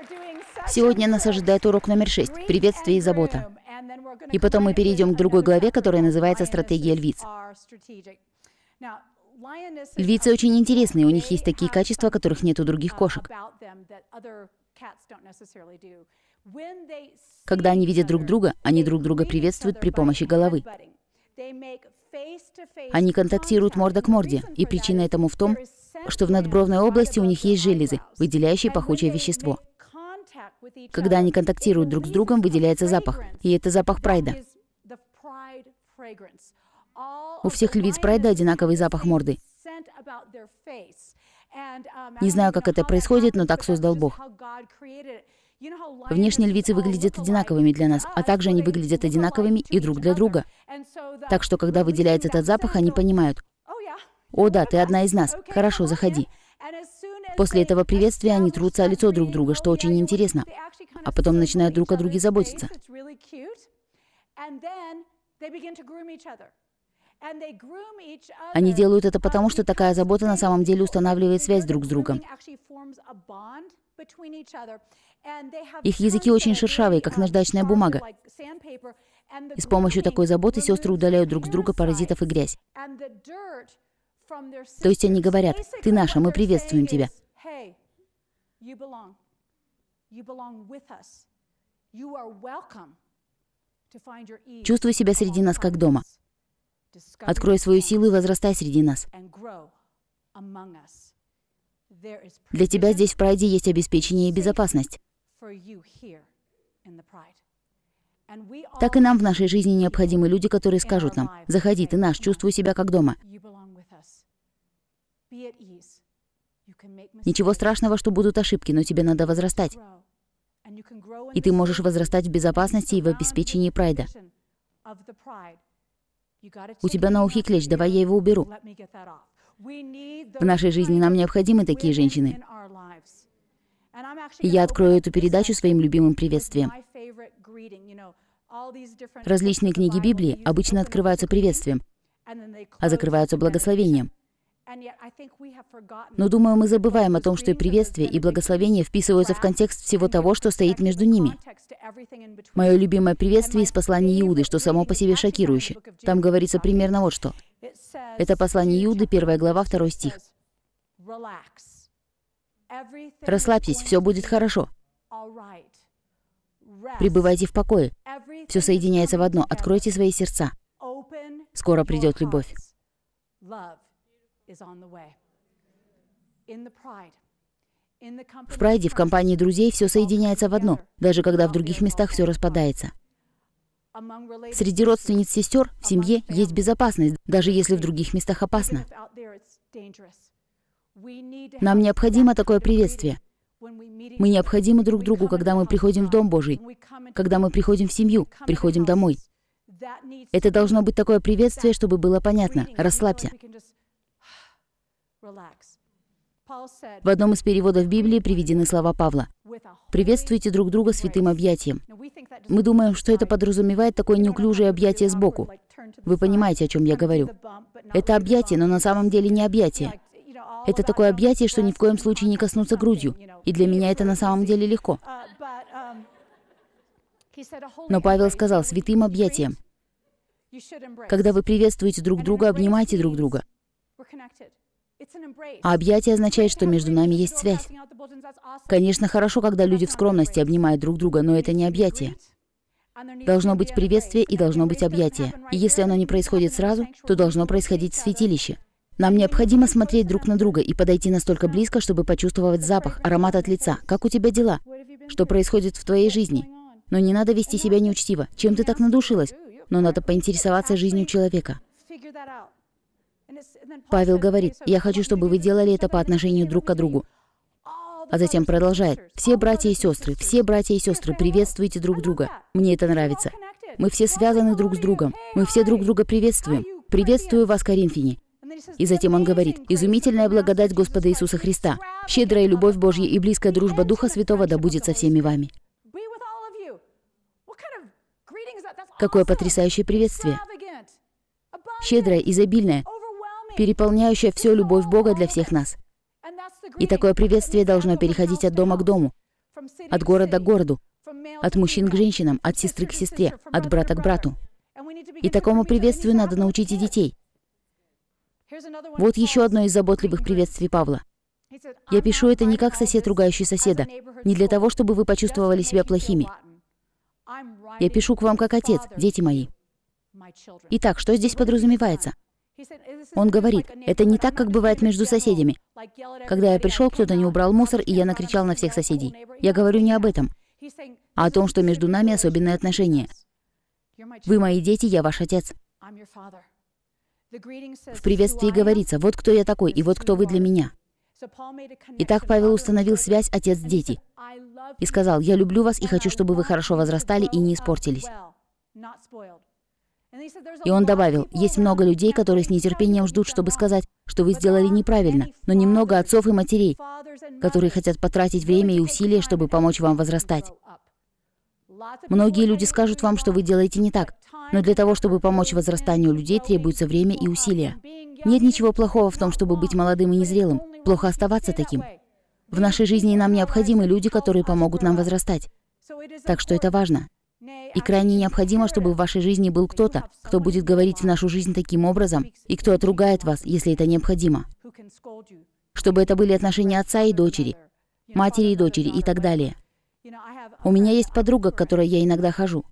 Сегодня нас ожидает урок номер 6 – приветствие и забота. И потом мы перейдем к другой главе, которая называется «Стратегия львиц». Львицы очень интересные, у них есть такие качества, которых нет у других кошек. Когда они видят друг друга, они друг друга приветствуют при помощи головы. Они контактируют морда к морде, и причина этому в том, что в надбровной области у них есть железы, выделяющие пахучее вещество. Когда они контактируют друг с другом, выделяется запах, и это запах прайда. У всех львиц прайда одинаковый запах морды. Не знаю, как это происходит, но так создал Бог. Внешне львицы выглядят одинаковыми для нас, а также они выглядят одинаковыми и друг для друга. Так что, когда выделяется этот запах, они понимают: «О да, ты одна из нас. Хорошо, заходи». После этого приветствия они трутся о лицо друг друга, что очень интересно, а потом начинают друг о друге заботиться. Они делают это потому, что такая забота на самом деле устанавливает связь друг с другом. Их языки очень шершавые, как наждачная бумага. И с помощью такой заботы сестры удаляют друг с друга паразитов и грязь. То есть они говорят: «Ты наша, мы приветствуем тебя». Чувствуй себя среди нас как дома. Открой свою силу и возрастай среди нас. Для тебя здесь в прайде есть обеспечение и безопасность. Так и нам в нашей жизни необходимы люди, которые скажут нам: «Заходи, ты наш, чувствуй себя как дома». Ничего страшного, что будут ошибки, но тебе надо возрастать. И ты можешь возрастать в безопасности и в обеспечении прайда. У тебя на ухе клещ, давай я его уберу. В нашей жизни нам необходимы такие женщины. И я открою эту передачу своим любимым приветствием. Различные книги Библии обычно открываются приветствием, а закрываются благословением. Но, думаю, мы забываем о том, что и приветствие, и благословение вписываются в контекст всего того, что стоит между ними. Мое любимое приветствие из послания Иуды, что само по себе шокирующе. Там говорится примерно вот что. Это послание Иуды, 1 глава, 2 стих. «Расслабьтесь, все будет хорошо. Пребывайте в покое. Все соединяется в одно. Откройте свои сердца. Скоро придет любовь». В прайде, в компании друзей все соединяется в одно, даже когда в других местах все распадается. Среди родственниц сестер в семье есть безопасность, даже если в других местах опасно. Нам необходимо такое приветствие. Мы необходимы друг другу, когда мы приходим в Дом Божий, когда мы приходим в семью, приходим домой. Это должно быть такое приветствие, чтобы было понятно. Расслабься. В одном из переводов Библии приведены слова Павла: «Приветствуйте друг друга святым объятием». Мы думаем, что это подразумевает такое неуклюжее объятие сбоку. Вы понимаете, о чем я говорю. Это объятие, но на самом деле не объятие. Это такое объятие, что ни в коем случае не коснуться грудью. И для меня это на самом деле легко. Но Павел сказал: святым объятием. Когда вы приветствуете друг друга, обнимайте друг друга. А объятие означает, что между нами есть связь. Конечно, хорошо, когда люди в скромности обнимают друг друга, но это не объятие. Должно быть приветствие и должно быть объятие. И если оно не происходит сразу, то должно происходить в святилище. Нам необходимо смотреть друг на друга и подойти настолько близко, чтобы почувствовать запах, аромат от лица. Как у тебя дела? Что происходит в твоей жизни? Но не надо вести себя неучтиво. Чем ты так надушилась? Но надо поинтересоваться жизнью человека. Павел говорит: «Я хочу, чтобы вы делали это по отношению друг к другу». А затем продолжает: все братья и сестры, приветствуйте друг друга. Мне это нравится. Мы все связаны друг с другом. Мы все друг друга приветствуем. Приветствую вас, коринфяне. И затем он говорит: изумительная благодать Господа Иисуса Христа, щедрая любовь Божья и близкая дружба Духа Святого да будет со всеми вами. Какое потрясающее приветствие. Щедрое, изобильное, переполняющее все любовь Бога для всех нас. И такое приветствие должно переходить от дома к дому. от города к городу, от мужчин к женщинам, от сестры к сестре, от брата к брату. И такому приветствию надо научить и детей. Вот еще одно из заботливых приветствий Павла. Я пишу это не как сосед, ругающий соседа, не для того, чтобы вы почувствовали себя плохими. Я пишу к вам как отец, дети мои. Итак, что здесь подразумевается? Он говорит, это не так, как бывает между соседями. Когда я пришел, кто-то не убрал мусор, и я накричал на всех соседей. Я говорю не об этом, а о том, что между нами особенные отношения. Вы мои дети, я ваш отец. В приветствии говорится, вот кто я такой, и вот кто вы для меня. Итак, Павел установил связь отец-дети и сказал, я люблю вас и хочу, чтобы вы хорошо возрастали и не испортились. И он добавил, есть много людей, которые с нетерпением ждут, чтобы сказать, что вы сделали неправильно, но немного отцов и матерей, которые хотят потратить время и усилия, чтобы помочь вам возрастать. Многие люди скажут вам, что вы делаете не так, но для того, чтобы помочь возрастанию людей, требуется время и усилия. Нет ничего плохого в том, чтобы быть молодым и незрелым. Плохо оставаться таким. В нашей жизни нам необходимы люди, которые помогут нам возрастать. Так что это важно. И крайне необходимо, чтобы в вашей жизни был кто-то, кто будет говорить в нашу жизнь таким образом, и кто отругает вас, если это необходимо. Чтобы это были отношения отца и дочери, матери и дочери и так далее. У меня есть подруга, к которой я иногда хожу.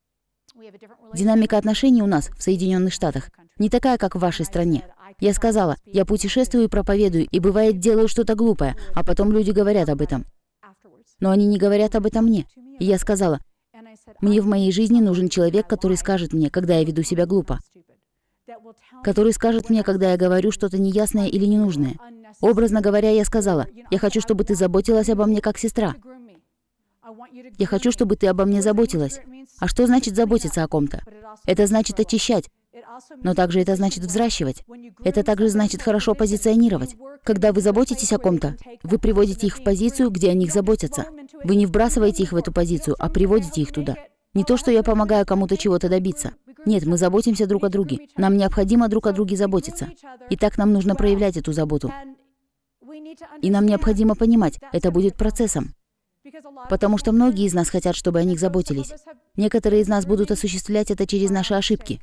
Динамика отношений у нас в Соединенных Штатах не такая, как в вашей стране. Я сказала, я путешествую и проповедую, и бывает делаю что-то глупое, а потом люди говорят об этом. Но они не говорят об этом мне. И я сказала, мне в моей жизни нужен человек, который скажет мне, когда я веду себя глупо. Который скажет мне, когда я говорю что-то неясное или ненужное. Образно говоря, я сказала, я хочу, чтобы ты заботилась обо мне как сестра. Я хочу, чтобы ты обо мне заботилась. А что значит заботиться о ком-то? Это значит очищать. Но также это значит взращивать. Это также значит хорошо позиционировать. Когда вы заботитесь о ком-то, вы приводите их в позицию, где о них заботятся. Вы не вбрасываете их в эту позицию, а приводите их туда. Не то, что я помогаю кому-то чего-то добиться. Нет, мы заботимся друг о друге. Нам необходимо друг о друге заботиться. И так нам нужно проявлять эту заботу. И нам необходимо понимать, это будет процессом. Потому что многие из нас хотят, чтобы о них заботились. Некоторые из нас будут осуществлять это через наши ошибки.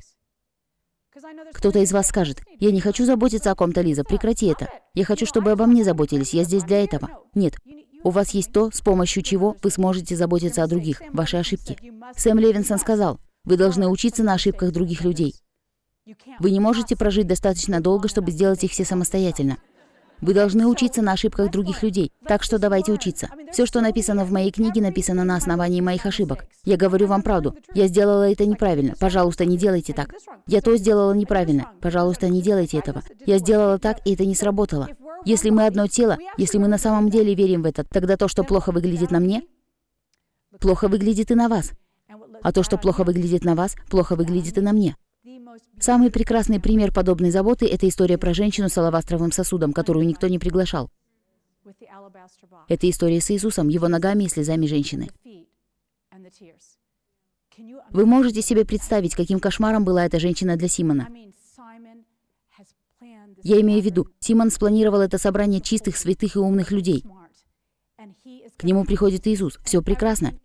Кто-то из вас скажет, я не хочу заботиться о ком-то, Лиза, прекрати это. Я хочу, чтобы обо мне заботились, я здесь для этого. Нет. У вас есть то, с помощью чего вы сможете заботиться о других, ваши ошибки. Сэм Левинсон сказал, вы должны учиться на ошибках других людей. Вы не можете прожить достаточно долго, чтобы сделать их все самостоятельно. Вы должны учиться на ошибках других людей, так что давайте учиться. Все, что написано в моей книге, написано на основании моих ошибок. Я говорю вам правду. Я сделала это неправильно. Пожалуйста, не делайте так. Я то сделала неправильно. Пожалуйста, не делайте этого. Я сделала так, и это не сработало. Если мы одно тело, если мы на самом деле верим в это, тогда то, что плохо выглядит на мне, плохо выглядит и на вас. А то, что плохо выглядит на вас, плохо выглядит и на мне. Самый прекрасный пример подобной заботы – это история про женщину с алавастровым сосудом, которую никто не приглашал. Это история с Иисусом, его ногами и слезами женщины. Вы можете себе представить, каким кошмаром была эта женщина для Симона. Я имею в виду, Симон спланировал это собрание чистых, святых и умных людей. К нему приходит Иисус. Все прекрасно.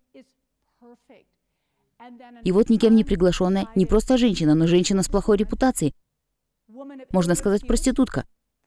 И вот никем не приглашенная, не просто женщина, но женщина с плохой репутацией. Можно сказать, проститутка.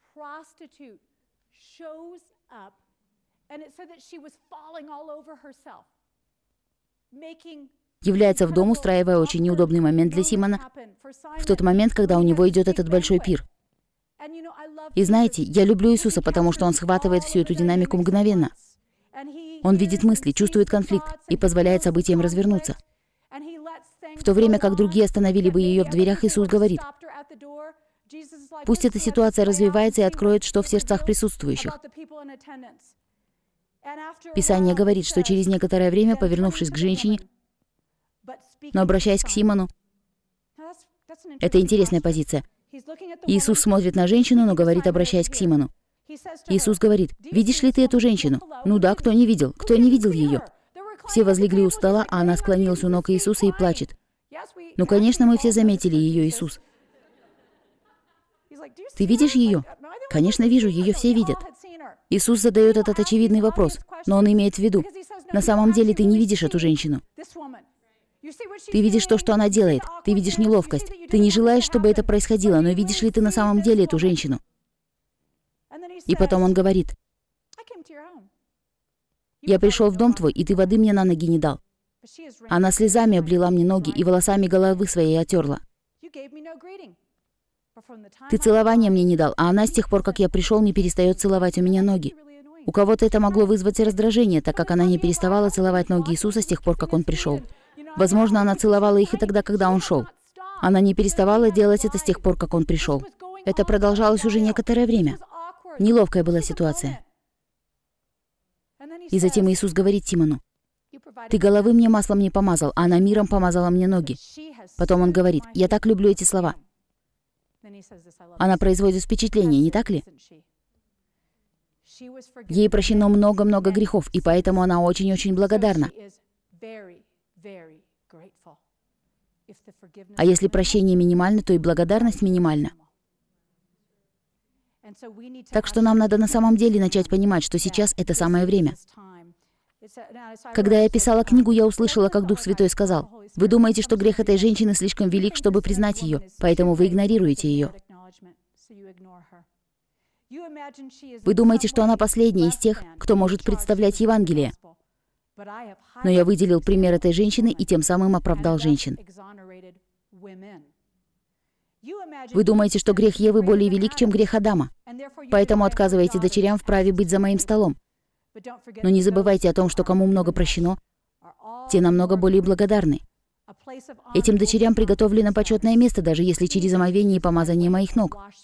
Является в дом, устраивая очень неудобный момент для Симона, в тот момент, когда у него идет этот большой пир. И знаете, я люблю Иисуса, потому что Он схватывает всю эту динамику мгновенно. Он видит мысли, чувствует конфликт и позволяет событиям развернуться. В то время как другие остановили бы ее в дверях, Иисус говорит, пусть эта ситуация развивается и откроет, что в сердцах присутствующих. Писание говорит, что через некоторое время, повернувшись к женщине, но обращаясь к Симону, это интересная позиция. Иисус смотрит на женщину, но говорит, обращаясь к Симону. Иисус говорит, видишь ли ты эту женщину? Ну да, кто не видел? Кто не видел ее? Все возлегли у стола, а она склонилась у ног Иисуса и плачет. Ну, конечно, мы все заметили ее, Иисус. Ты видишь ее? Конечно, вижу, ее все видят. Иисус задает этот очевидный вопрос, но Он имеет в виду, На самом деле ты не видишь эту женщину. Ты видишь то, что она делает. Ты видишь неловкость. Ты не желаешь, чтобы это происходило, но видишь ли ты на самом деле эту женщину? И потом он говорит: «Я пришел в дом твой, и ты воды мне на ноги не дал». Она слезами облила мне ноги и волосами головы своей отерла. Ты целования мне не дал, а она с тех пор, как я пришел, не перестает целовать у меня ноги. У кого-то это могло вызвать раздражение, так как она не переставала целовать ноги Иисуса с тех пор, как он пришел. Возможно, она целовала их и тогда, когда он шел. Она не переставала делать это с тех пор, как он пришел. Это продолжалось уже некоторое время. Неловкая была ситуация. И затем Иисус говорит Симону: «Ты головы мне маслом не помазал, а она миром помазала мне ноги». Потом он говорит: «Я так люблю эти слова». Она производит впечатление, не так ли? Ей прощено много-много грехов, и поэтому она очень-очень благодарна. А если прощение минимально, то и благодарность минимальна. Так что нам надо на самом деле начать понимать, что сейчас это самое время. Когда я писала книгу, я услышала, как Дух Святой сказал: «Вы думаете, что грех этой женщины слишком велик, чтобы признать ее, поэтому вы игнорируете ее. Вы думаете, что она последняя из тех, кто может представлять Евангелие. Но я выделил пример этой женщины и тем самым оправдал женщин. Вы думаете, что грех Евы более велик, чем грех Адама, поэтому отказываете дочерям в праве быть за моим столом. Но не забывайте о том, что кому много прощено, те намного более благодарны. Этим дочерям приготовлено почетное место, даже если через омовение и помазание моих ног.